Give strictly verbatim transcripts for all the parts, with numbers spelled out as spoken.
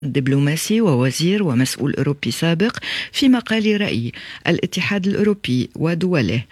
دبلوماسي ووزير ومسؤول أوروبي سابق في مقال رأي الاتحاد الأوروبي ودوله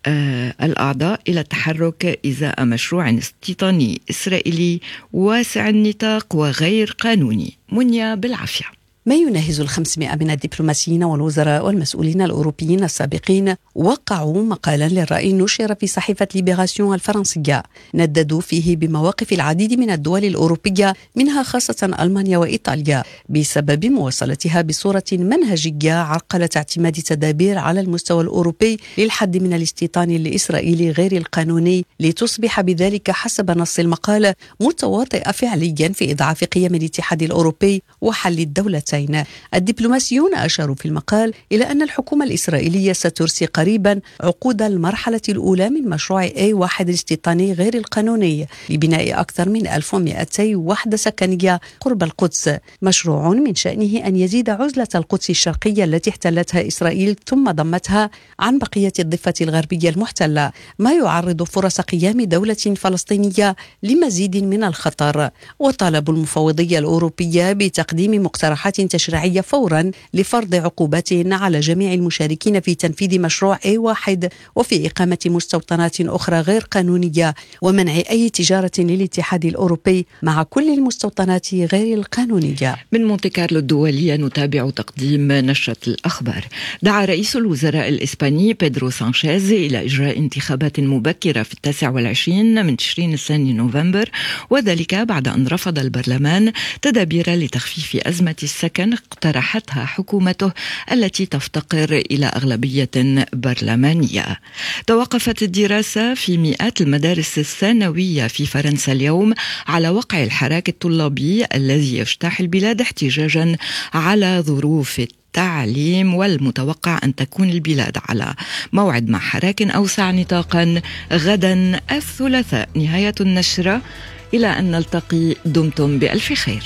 آه الأعضاء إلى التحرك إزاء مشروع استيطاني إسرائيلي واسع النطاق وغير قانوني. منيا بالعافية. ما يناهز الخمسمائة من الدبلوماسيين والوزراء والمسؤولين الأوروبيين السابقين وقعوا مقالا للرأي نشر في صحيفة ليبراسيون الفرنسية، نددوا فيه بمواقف العديد من الدول الأوروبية منها خاصة ألمانيا وإيطاليا بسبب مواصلتها بصورة منهجية عرقلة اعتماد تدابير على المستوى الأوروبي للحد من الاستيطان الإسرائيلي غير القانوني، لتصبح بذلك حسب نص المقال متواطئة فعليا في إضعاف قيم الاتحاد الأوروبي وحل الدولتين. الدبلوماسيون أشاروا في المقال إلى أن الحكومة الإسرائيلية سترسي قريبا عقود المرحلة الأولى من مشروع إيه واحد الاستيطاني غير القانوني لبناء أكثر من ألف ومئتي وحدة سكنية قرب القدس، مشروع من شأنه أن يزيد عزلة القدس الشرقية التي احتلتها إسرائيل ثم ضمتها عن بقية الضفة الغربية المحتلة، ما يعرض فرص قيام دولة فلسطينية لمزيد من الخطر. وطالب المفوضية الأوروبية بتقديم مقترحات تشريعية فورا لفرض عقوبات على جميع المشاركين في تنفيذ مشروع إيه واحد وفي إقامة مستوطنات أخرى غير قانونية ومنع أي تجارة للاتحاد الأوروبي مع كل المستوطنات غير القانونية. من مونتي كارلو الدولية نتابع تقديم نشرة الأخبار. دعا رئيس الوزراء الإسباني بيدرو سانشيز إلى إجراء انتخابات مبكرة في التاسع والعشرين من تشرين الثاني نوفمبر، وذلك بعد أن رفض البرلمان تدابير لتخفيف أزمة السكن اقترحتها حكومته التي تفتقر إلى أغلبية برلمانية. توقفت الدراسة في مئات المدارس الثانوية في فرنسا اليوم على وقع الحراك الطلابي الذي يجتاح البلاد احتجاجا على ظروف التعليم، والمتوقع أن تكون البلاد على موعد مع حراك أوسع نطاقا غدا الثلاثاء. نهاية النشرة، إلى أن نلتقي، دمتم بألف خير.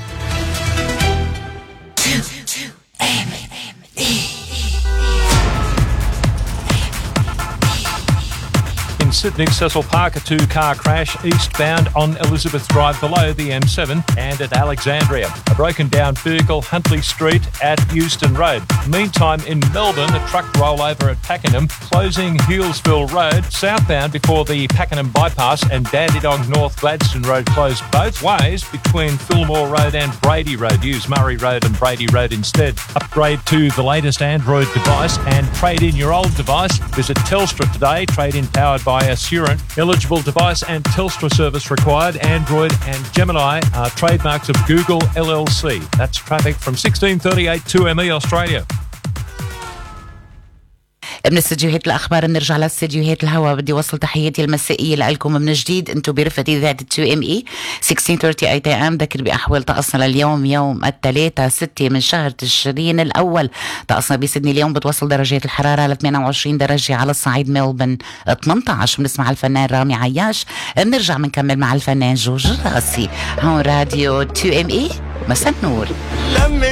In Sydney, Cecil Park, a two-car crash eastbound on Elizabeth Drive below the M seven, and at Alexandria, a broken-down vehicle, Huntley Street at Euston Road. Meantime, in Melbourne, a truck rollover at Pakenham, closing Healesville Road southbound before the Pakenham bypass, and Dandenong North Gladstone Road closed both ways between Fillmore Road and Brady Road. Use Murray Road and Brady Road instead. Upgrade to the latest Android device and trade in your old device. Visit Telstra today. Trade in powered by Assurant. Eligible device and Telstra service required. Android and Gemini are trademarks of Google L L C. That's traffic from sixteen thirty-eight two M E Australia. من استديوهات الأخبار بنرجع لاستديوهات الهواء. بدي وصل تحياتي المسائية لكم من جديد. انتم برفقة إذاعة تو ام اي ستة عشر ثلاثين اي ام. ذكر بأحوال طقسنا اليوم يوم الثلاثاء ستة من شهر تشرين الأول. طقسنا بسيدني اليوم بتوصل درجات الحرارة ل ثمانية وعشرين درجة، على الصعيد ملبن ثمانية عشر. بنسمع الفنان رامي عياش. بنرجع بنكمل مع الفنان جورج راسي. هون راديو تو ام اي. مساء النور.